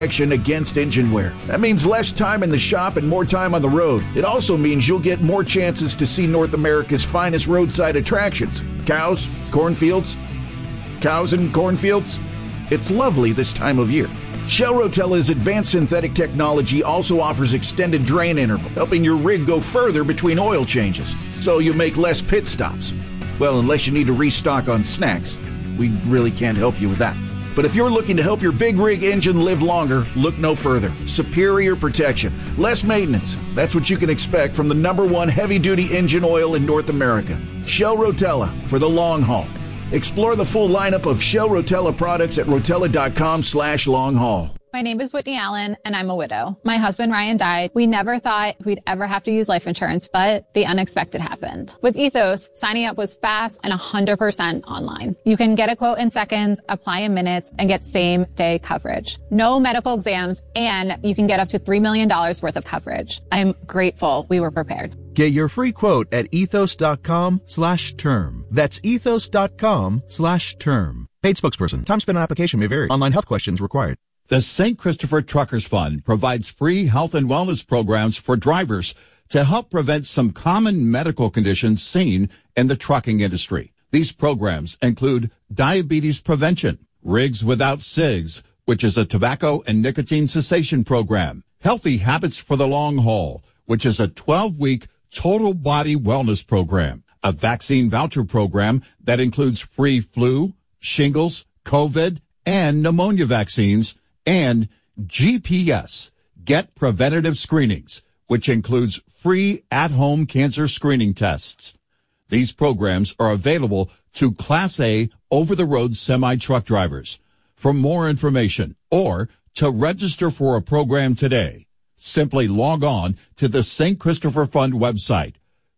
against engine wear. That means less time in the shop and more time on the road. It also means you'll get more chances to see North America's finest roadside attractions. Cows, cornfields. Cows and cornfields. It's lovely this time of year. Shell Rotella's advanced synthetic technology also offers extended drain interval, helping your rig go further between oil changes, so you make less pit stops. Well, unless you need to restock on snacks. We really can't help you with that. But if you're looking to help your big rig engine live longer, look no further. Superior protection, less maintenance. That's what you can expect from the #1 heavy-duty engine oil in North America. Shell Rotella for the long haul. Explore the full lineup of Shell Rotella products at rotella.com/long haul. My name is Whitney Allen, and I'm a widow. My husband, Ryan, died. We never thought we'd ever have to use life insurance, but the unexpected happened. With Ethos, signing up was fast and 100% online. You can get a quote in seconds, apply in minutes, and get same-day coverage. No medical exams, and you can get up to $3 million worth of coverage. I'm grateful we were prepared. Get your free quote at ethos.com/term. That's ethos.com/term. Paid spokesperson. Time spent on application may vary. Online health questions required. The St. Christopher Truckers Fund provides free health and wellness programs for drivers to help prevent some common medical conditions seen in the trucking industry. These programs include diabetes prevention, Rigs Without Cigs, which is a tobacco and nicotine cessation program, Healthy Habits for the Long Haul, which is a 12-week total body wellness program, a vaccine voucher program that includes free flu, shingles, COVID, and pneumonia vaccines, and GPS, Get Preventative Screenings, which includes free at-home cancer screening tests. These programs are available to Class A over-the-road semi-truck drivers. For more information or to register for a program today, simply log on to the St. Christopher Fund website,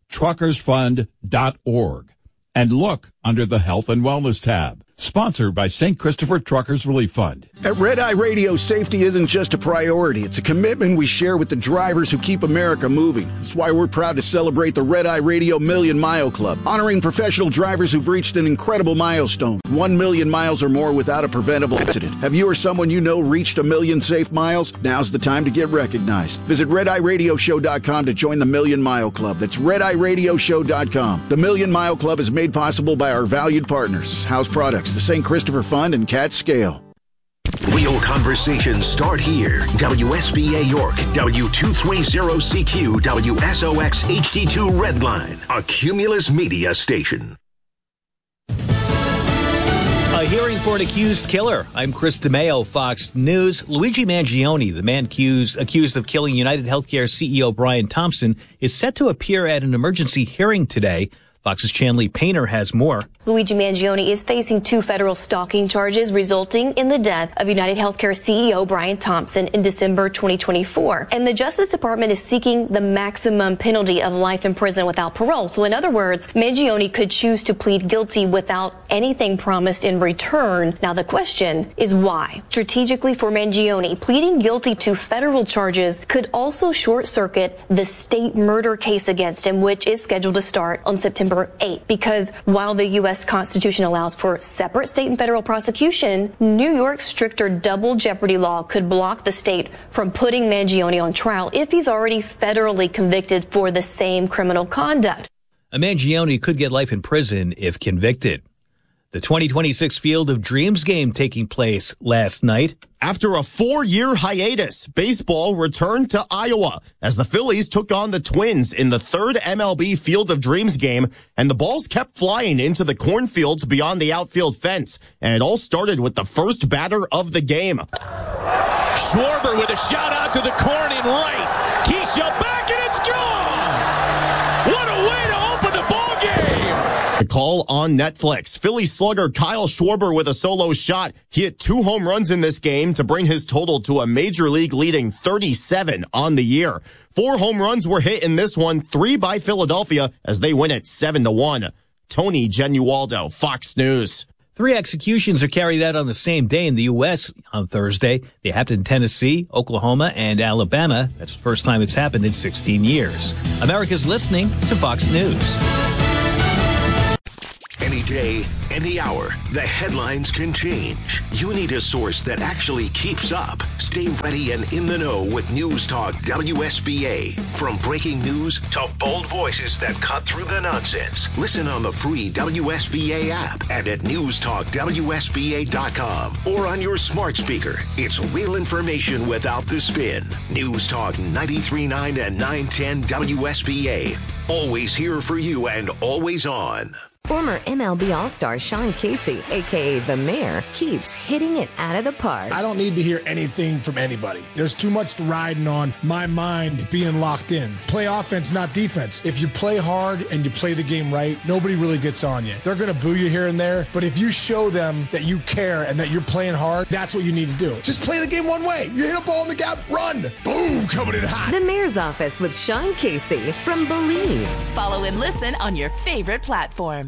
truckersfund.org, and look under the Health and Wellness tab. Sponsored by St. Christopher Truckers Relief Fund. At Red Eye Radio, safety isn't just a priority. It's a commitment we share with the drivers who keep America moving. That's why we're proud to celebrate the Red Eye Radio Million Mile Club, honoring professional drivers who've reached an incredible milestone, 1 million miles or more without a preventable accident. Have you or someone you know reached 1 million safe miles? Now's the time to get recognized. Visit RedEyeRadioShow.com to join the Million Mile Club. That's RedEyeRadioShow.com. The Million Mile Club is made possible by our valued partners, House Products, the St. Christopher Fund, and Cat Scale. Real conversations start here. WSBA York, W230CQ, WSOX HD2 Redline, a Cumulus Media station. A hearing for an accused killer. I'm Chris DeMeo, Fox News. Luigi Mangione, the man accused of killing United Healthcare CEO Brian Thompson, is set to appear at an emergency hearing today. Fox's Chanley Painter has more. Luigi Mangione is facing 2 federal stalking charges resulting in the death of United Healthcare CEO Brian Thompson in December 2024. And the Justice Department is seeking the maximum penalty of life in prison without parole. So in other words, Mangione could choose to plead guilty without anything promised in return. Now the question is why? Strategically for Mangione, pleading guilty to federal charges could also short-circuit the state murder case against him, which is scheduled to start on September 8th. Because while the U.S. Constitution allows for separate state and federal prosecution, New York's stricter double jeopardy law could block the state from putting Mangione on trial if he's already federally convicted for the same criminal conduct. A Mangione could get life in prison if convicted. The 2026 Field of Dreams game taking place last night. After a 4-year hiatus, baseball returned to Iowa as the Phillies took on the Twins in the 3rd MLB Field of Dreams game, and the balls kept flying into the cornfields beyond the outfield fence. And it all started with the first batter of the game. Schwarber with a shout out to the corn in right. Keisha back, and it's gone! What a way to open the ball game! The call on Netflix. Philly slugger Kyle Schwarber with a solo shot. He hit 2 home runs in this game to bring his total to a major league leading 37 on the year. 4 home runs were hit in this one, 3 by Philadelphia as they win it 7-1. Tony Genualdo, Fox News. 3 executions are carried out on the same day in the U.S. on Thursday. They happened in Tennessee, Oklahoma, and Alabama. That's the first time it's happened in 16 years. America's listening to Fox News. day, any hour, the headlines can change. You need a source that actually keeps up. Stay ready and in the know with News Talk WSBA. From breaking news to bold voices that cut through the nonsense. Listen on the free WSBA app and at newstalkwsba.com or on your smart speaker. It's real information without the spin. News Talk 93.9 and 910 WSBA. Always here for you and always on. Former MLB All-Star Sean Casey, a.k.a. The Mayor, keeps hitting it out of the park. I don't need to hear anything from anybody. There's too much riding on my mind being locked in. Play offense, not defense. If you play hard and you play the game right, nobody really gets on you. They're going to boo you here and there, but if you show them that you care and that you're playing hard, that's what you need to do. Just play the game one way. You hit a ball in the gap, run. Boom, coming in hot. The Mayor's Office with Sean Casey from Believe. Follow and listen on your favorite platform.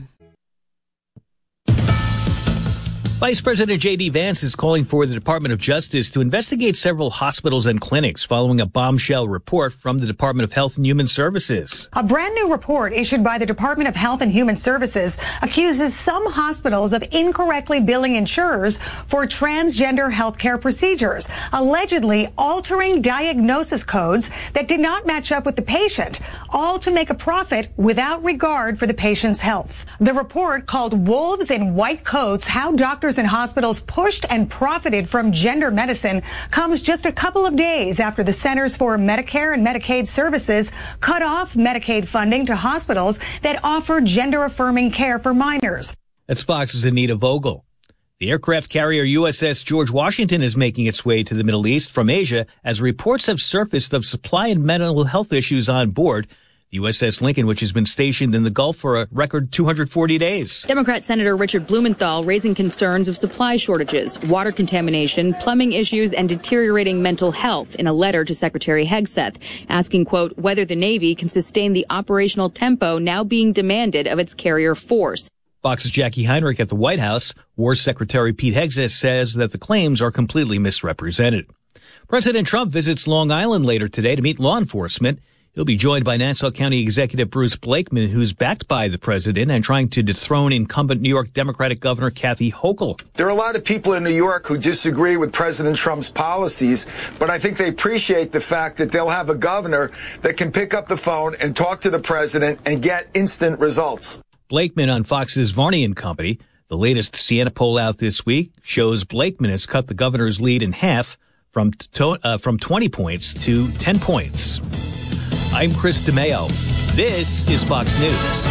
Vice President J.D. Vance is calling for the Department of Justice to investigate several hospitals and clinics following a bombshell report from the Department of Health and Human Services. A brand new report issued by the Department of Health and Human Services accuses some hospitals of incorrectly billing insurers for transgender healthcare procedures, allegedly altering diagnosis codes that did not match up with the patient, all to make a profit without regard for the patient's health. The report, called Wolves in White Coats: How Doctors and Hospitals Pushed and Profited from Gender Medicine, comes just a couple of days after the Centers for Medicare and Medicaid Services cut off Medicaid funding to hospitals that offer gender-affirming care for minors. That's Fox's Anita Vogel. The aircraft carrier USS George Washington is making its way to the Middle East from Asia as reports have surfaced of supply and mental health issues on board. The USS Lincoln, which has been stationed in the Gulf for a record 240 days. Democrat Senator Richard Blumenthal raising concerns of supply shortages, water contamination, plumbing issues, and deteriorating mental health in a letter to Secretary Hegseth, asking, quote, whether the Navy can sustain the operational tempo now being demanded of its carrier force. Fox's Jackie Heinrich at the White House. War Secretary Pete Hegseth says that the claims are completely misrepresented. President Trump visits Long Island later today to meet law enforcement. He'll be joined by Nassau County Executive Bruce Blakeman, who's backed by the president and trying to dethrone incumbent New York Democratic Governor Kathy Hochul. There are a lot of people in New York who disagree with President Trump's policies, but I think they appreciate the fact that they'll have a governor that can pick up the phone and talk to the president and get instant results. Blakeman on Fox's Varney and Company. The latest Siena poll out this week shows Blakeman has cut the governor's lead in half from 20 points to 10 points. I'm Chris DeMeo. This is Fox News.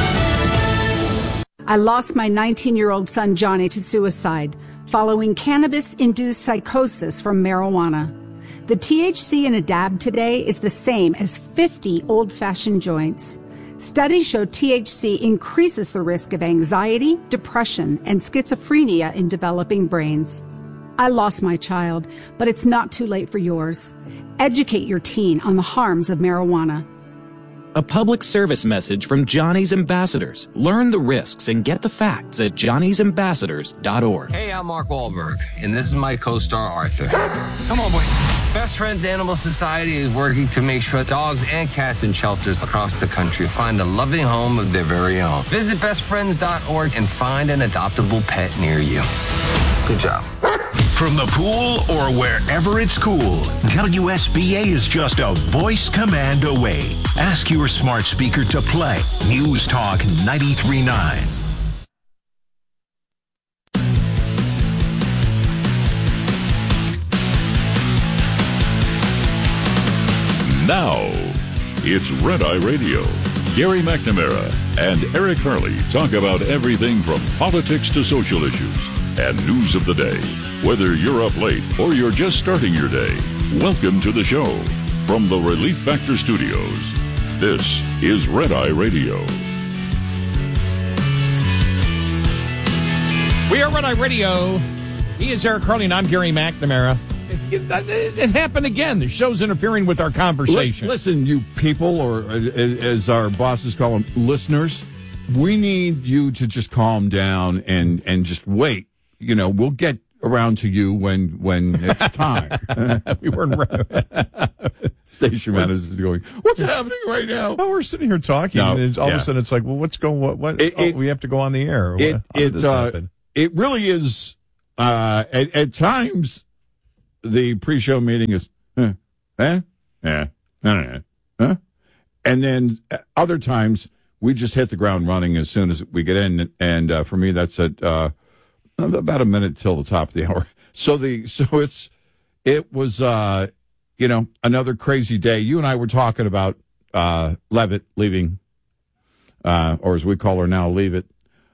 I lost my 19-year-old son, Johnny, to suicide following cannabis-induced psychosis from marijuana. The THC in a dab today is the same as 50 old-fashioned joints. Studies show THC increases the risk of anxiety, depression, and schizophrenia in developing brains. I lost my child, but it's not too late for yours. Educate your teen on the harms of marijuana. A public service message from Johnny's Ambassadors. Learn the risks and get the facts at johnny'sambassadors.org. Hey, I'm Mark Wahlberg, and this is my co-star Arthur. Come on, boy. Best Friends Animal Society is working to make sure dogs and cats in shelters across the country find a loving home of their very own. Visit bestfriends.org and find an adoptable pet near you. Good job. From the pool or wherever it's cool, WSBA is just a voice command away. Ask your smart speaker to play News Talk 93.9. Now, it's Red Eye Radio. Gary McNamara and Eric Harley talk about everything from politics to social issues and news of the day. Whether you're up late or you're just starting your day, welcome to the show. From the Relief Factor Studios, this is Red Eye Radio. We are Red Eye Radio. He is Eric Harley, and I'm Gary McNamara. It happened again. The show's interfering with our conversation. Listen, you people, or as our bosses call them, listeners, we need you to just calm down and just wait. You know, we'll get around to you when it's time. We weren't station manager is going, what's happening right now? Well, we're sitting here talking, and all of a sudden it's like, well, what's going? What? We have to go on the air. It really is. At times, the pre-show meeting is, and then other times we just hit the ground running as soon as we get in. And for me, that's at about a minute till the top of the hour. It was another crazy day. You and I were talking about Leavitt leaving, or as we call her now, Leave It.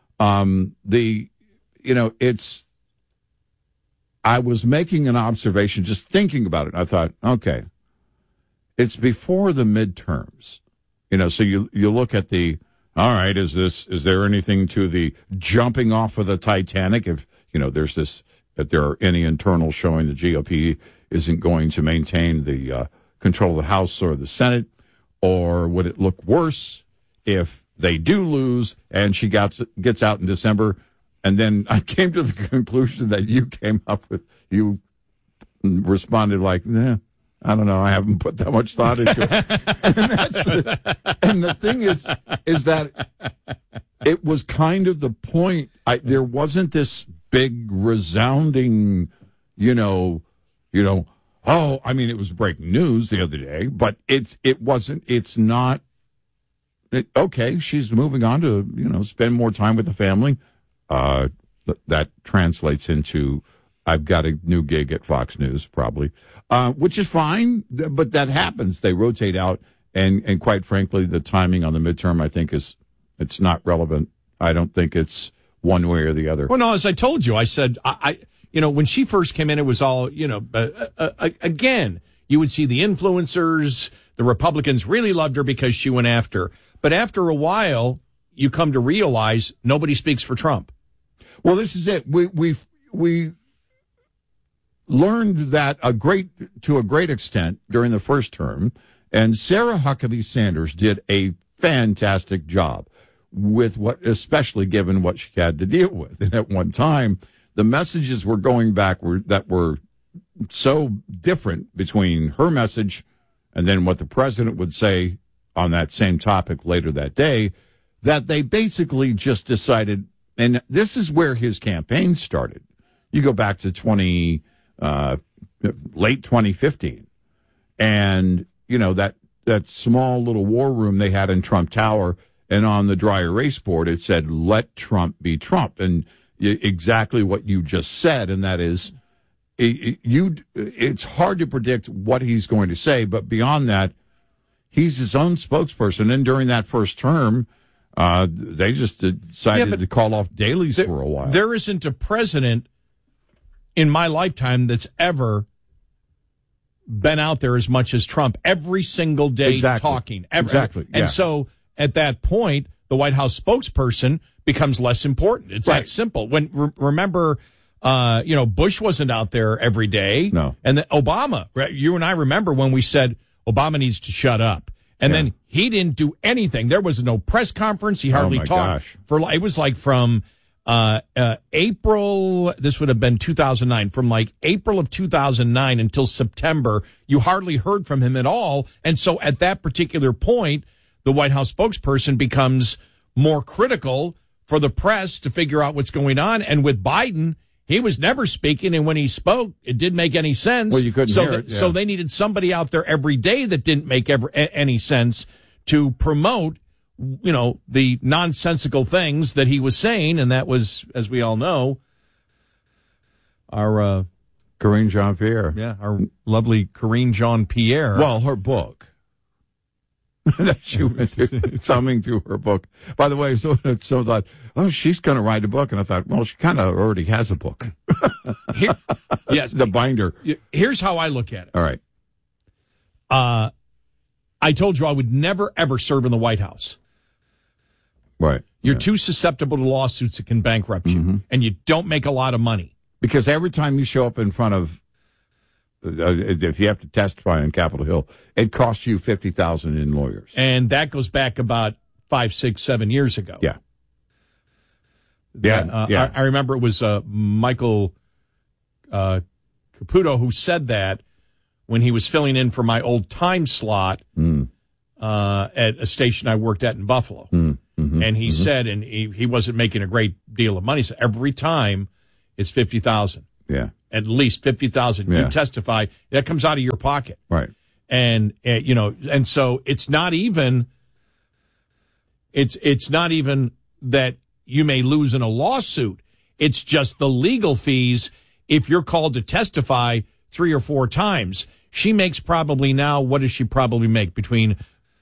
I was making an observation, just thinking about it. I thought, okay, it's before the midterms, so you look at all right, is there anything to the jumping off of the Titanic? If, that there are any internals showing the GOP isn't going to maintain the control of the House or the Senate, or would it look worse if they do lose and she gets out in December? And then I came to the conclusion that you came up with. You responded like, I don't know. I haven't put that much thought into it. And the thing is that it was kind of the point. There wasn't this big resounding, it was breaking news the other day, but it's not, okay, she's moving on to, spend more time with the family. That translates into, I've got a new gig at Fox News, probably, which is fine, but that happens. They rotate out, and quite frankly, the timing on the midterm, I think, it's not relevant. I don't think it's one way or the other. Well, no, as I told you, I said, when she first came in, it was all, again, you would see the influencers, the Republicans really loved her because she went after. But after a while, you come to realize nobody speaks for Trump. Well, this is it. We learned that to a great extent during the first term, and Sarah Huckabee Sanders did a fantastic job with especially given what she had to deal with. And at one time, the messages were going back that were so different between her message and then what the president would say on that same topic later that day, that they basically just decided, and this is where his campaign started. You go back to late 2015, and that small little war room they had in Trump Tower, and on the dry erase board it said, "Let Trump be Trump," and exactly what you just said, and that is, it's hard to predict what he's going to say, but beyond that, he's his own spokesperson, and during that first term, they just decided to call off dailies for a while. There isn't a president in my lifetime that's ever been out there as much as Trump every single day talking. Exactly. And so at that point, the White House spokesperson becomes less important. It's that simple. Remember, Bush wasn't out there every day. No. And then Obama, you and I remember when we said Obama needs to shut up. And then he didn't do anything. There was no press conference. He hardly talked. It was like from April, this would have been 2009, from like April of 2009 until September, you hardly heard from him at all. And so at that particular point, the White House spokesperson becomes more critical for the press to figure out what's going on. And with Biden, he was never speaking, and when he spoke, it didn't make any sense. Well, you couldn't hear it. Yeah. So they needed somebody out there every day that didn't make any sense to promote, the nonsensical things that he was saying, and that was, as we all know, our Karine Jean-Pierre. Yeah, our lovely Karine Jean-Pierre. Well, her book. That she went thumbing through her book. By the way, so thought, she's going to write a book, and I thought, well, she kind of already has a book. Yes, the binder. Here's how I look at it. All right. I told you I would never ever serve in the White House. Right. You're too susceptible to lawsuits that can bankrupt you, and you don't make a lot of money. Because every time you show up in front of, if you have to testify on Capitol Hill, it costs you $50,000 in lawyers. And that goes back about 5, 6, 7 years ago. Yeah. I remember it was Michael Caputo who said that when he was filling in for my old time slot at a station I worked at in Buffalo. And he said, and he wasn't making a great deal of money. So every time it's $50,000. Yeah. At least $50,000. Yeah. You testify. That comes out of your pocket. Right. And and so it's not even that you may lose in a lawsuit. It's just the legal fees if you're called to testify 3 or 4 times. She makes probably now, what does she probably make? Between,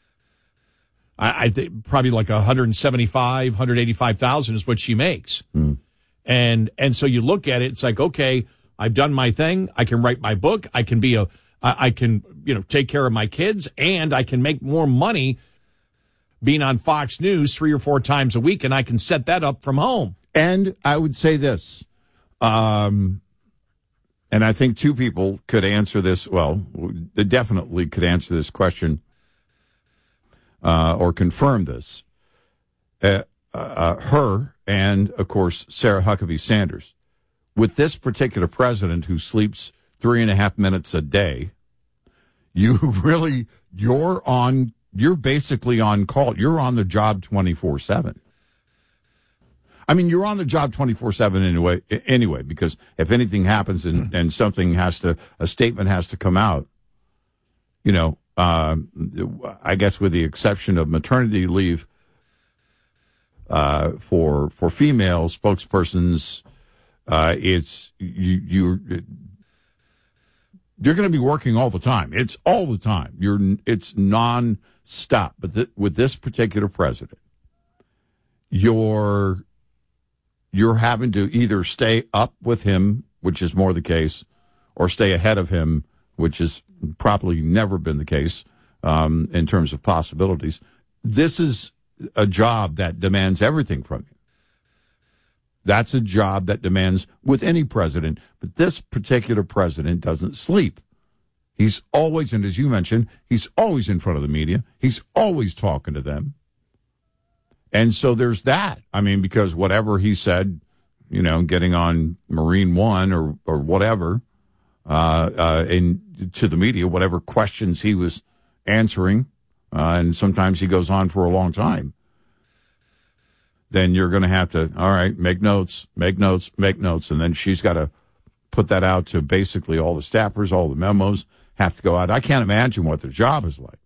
I think, probably like $175,000, $185,000 is what she makes. And so you look at it, it's like, okay, I've done my thing. I can write my book. I can take care of my kids, and I can make more money being on Fox News 3 or 4 times a week, and I can set that up from home. And I would say this, and I think 2 people could answer this. Well, they definitely could answer this question or confirm this. Her and, of course, Sarah Huckabee Sanders. With this particular president who sleeps 3.5 minutes a day, you're basically on call. You're on the job 24/7. I mean, you're on the job 24/7 anyway, because if anything happens and something a statement has to come out, I guess with the exception of maternity leave, for female spokespersons, you're going to be working all the time. It's all the time. It's non-stop. But with this particular president, you're having to either stay up with him, which is more the case, or stay ahead of him, which has probably never been the case in terms of possibilities. This is a job that demands everything from you. That's a job that demands with any president, but this particular president doesn't sleep. He's always, and as you mentioned, he's always in front of the media. He's always talking to them. And so there's that. I mean, because whatever he said, getting on Marine One or whatever, to the media, whatever questions he was answering, and sometimes he goes on for a long time, then you're going to have to, all right, make notes. And then she's got to put that out to basically all the staffers, all the memos have to go out. I can't imagine what their job is like.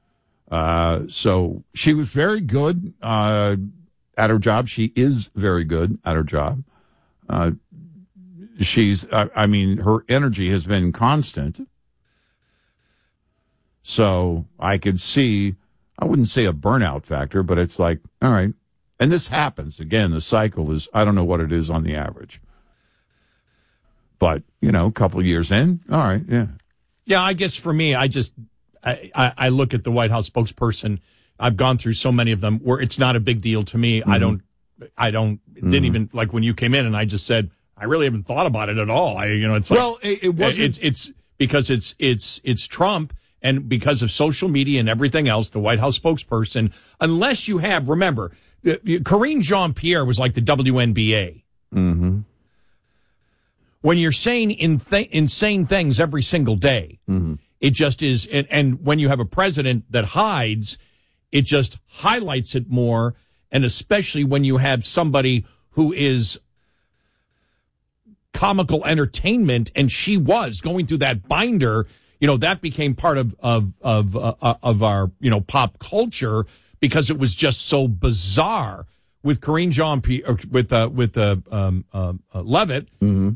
So she was very good at her job. She is very good at her job. Her energy has been constant. So I could see, I wouldn't say a burnout factor, but it's like, all right. And this happens. Again, the cycle is, I don't know what it is on the average. But, a couple of years in, all right, yeah. Yeah, I guess for me, I look at the White House spokesperson. I've gone through so many of them where it's not a big deal to me. Mm-hmm. Didn't even, like when you came in and I just said, I really haven't thought about it at all. It's like, well, it wasn't. It's because it's Trump. And because of social media and everything else, the White House spokesperson, unless you have, remember, Karine Jean-Pierre was like the WNBA. Mm-hmm. When you're saying insane things every single day, it just is. And when you have a president that hides, it just highlights it more. And especially when you have somebody who is comical entertainment, and she was going through that binder, that became part of our, pop culture, because it was just so bizarre with Karine Jean-Pierre, with Levitt. Mm-hmm.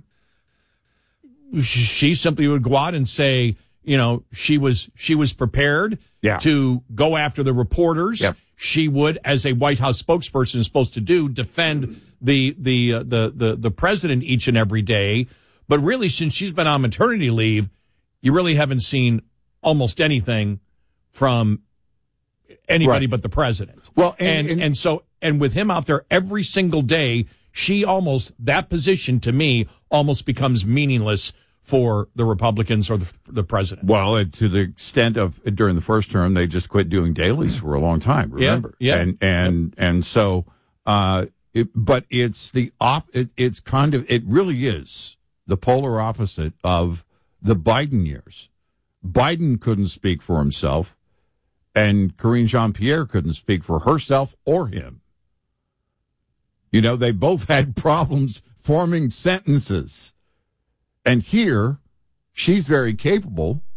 She simply would go out and say, she was prepared to go after the reporters. Yep. She would, as a White House spokesperson is supposed to do, defend the president each and every day. But really, since she's been on maternity leave, you really haven't seen almost anything from anybody but the president. Well, and with him out there every single day, that position to me almost becomes meaningless for the Republicans or the president. Well, to the extent of during the first term, they just quit doing dailies for a long time. Remember, and so, but it's it's kind of, it really is the polar opposite of the Biden years, Biden couldn't speak for himself, and Karine Jean-Pierre couldn't speak for herself or him. You know, they both had problems forming sentences. And here, she's very capable